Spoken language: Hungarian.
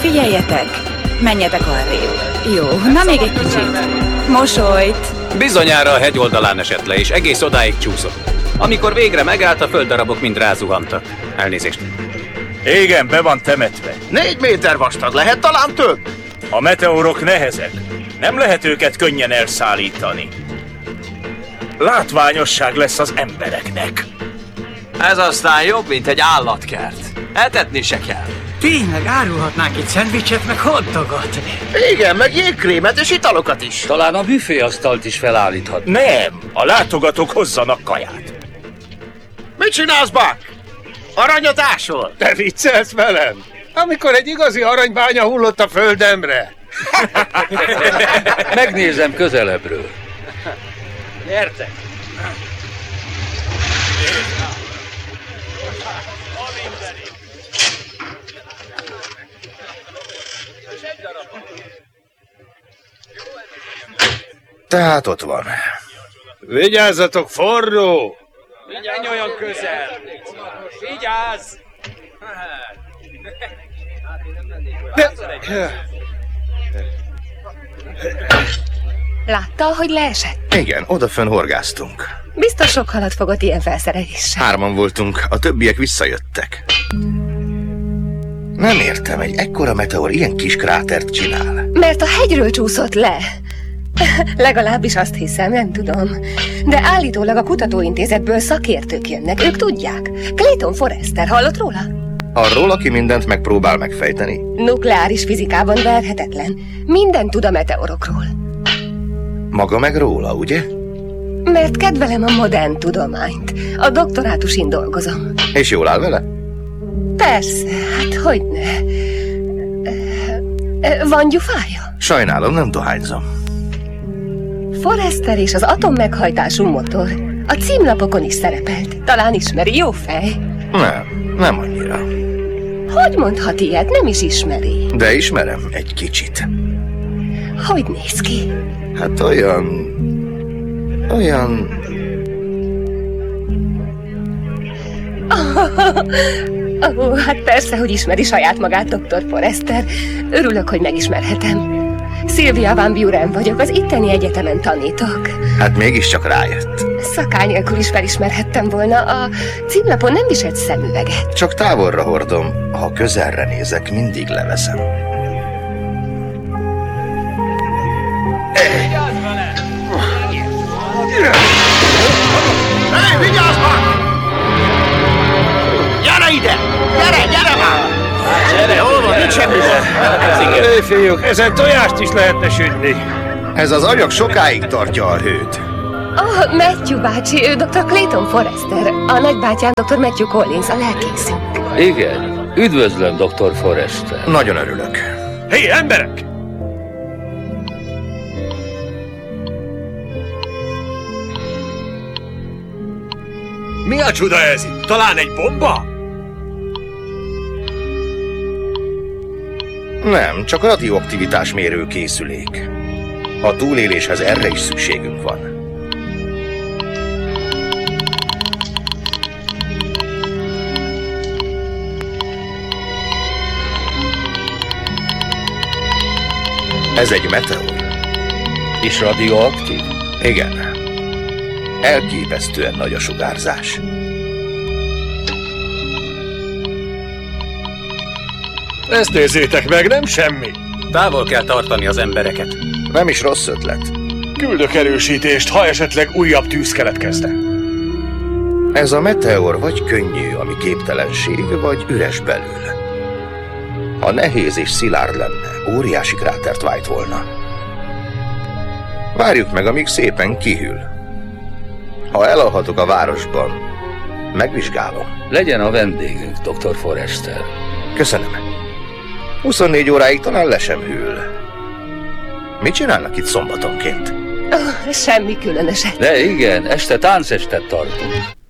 figyeljetek! Menjetek arrébb. Jó, na még egy kicsit. Mosolyt. Bizonyára a hegy oldalán esett le, és egész odáig csúszott. Amikor végre megállt, a földdarabok mind rázuhantak. Elnézést. Igen, be van temetve. 4 méter vastag, lehet talán több? A meteorok nehezek. Nem lehet őket könnyen elszállítani. Látványosság lesz az embereknek. Ez aztán jobb, mint egy állatkert. Etetni se kell. Tényleg árulhatnánk egy szendvicset, meg hotdogot. Igen, meg jégkrémet és italokat is. Talán a büféasztalt is felállíthat. Nem, a látogatók hozzanak kaját. Mit csinálsz, Buck? Aranyat ásol? Te viccelsz velem? Amikor egy igazi aranybánya hullott a földemre. Megnézem közelebbről. Gyertek! Tehát ott van. Vigyázzatok, forró! Menj olyan közel! Vigyázz! Látta, hogy leesett? Igen, odafönn horgáztunk. Biztos sok halat fogott ilyen felszereléssel. 3-an voltunk, a többiek visszajöttek. Nem értem, egy ekkora meteor ilyen kis krátert csinál. Mert a hegyről csúszott le. Legalábbis azt hiszem, nem tudom. De állítólag a kutatóintézetből szakértők jönnek, ők tudják. Clayton Forrester, hallott róla? Arról, aki mindent megpróbál megfejteni. Nukleáris fizikában verhetetlen. Mindent tud a meteorokról. Maga meg róla, ugye? Mert kedvelem a modern tudományt. A doktorátusin dolgozom. És jól áll vele? Persze, hát hogyne. Van gyufája? Sajnálom, nem dohányzom. Forrester és az atommeghajtású motor. A címlapokon is szerepelt. Talán ismeri, jó fej? Nem annyira. Hogy mondhat ilyet? Nem is ismeri. De ismerem egy kicsit. Hogy néz ki? Hát olyan... Hát persze, hogy ismeri saját magát, Dr. Forrester. Örülök, hogy megismerhetem. Sylvia Van Buren vagyok, az itteni egyetemen tanítok. Hát mégiscsak rájött. Szakály nélkül is felismerhettem volna, a címlapon nem viselt szemüveget. Csak távolra hordom, ha közelre nézek, mindig leveszem. Hé, vigyázz már! Gyere ide! Gyere már! Gyere, hol van? Nincs semmi baj. Fiúk, ezen tojást is lehetne sütni. Ez az anyag sokáig tartja a hőt. Matthew bácsi, ő Dr. Clayton Forrester, a nagybátyám Dr. Matthew Collins, a lelkészünk. Igen, üdvözlöm, Dr. Forrester. Nagyon örülök. Hé, emberek! Mi a csuda ez itt? Talán egy bomba? Nem, csak radioaktivitás mérő készülék. A túléléshez erre is szükségünk van. Ez egy meteor. És radioaktív? Igen. Elképesztően nagy a sugárzás. Ezt nézzétek meg, nem semmi. Távol kell tartani az embereket. Nem is rossz ötlet. Küldök erősítést, ha esetleg újabb tűz keletkezne. Ez a meteor vagy könnyű, ami képtelenség, vagy üres belül. Ha nehéz és szilárd lenne, óriási krátert vájt volna. Várjuk meg, amíg szépen kihűl. Ha elalhatok a városban, megvizsgálom. Legyen a vendégünk, Dr. Forrester. Köszönöm. 24 óráig talán le sem hűl. Mit csinálnak itt szombatonként? Semmi különöset. De igen, este táncestet tartunk.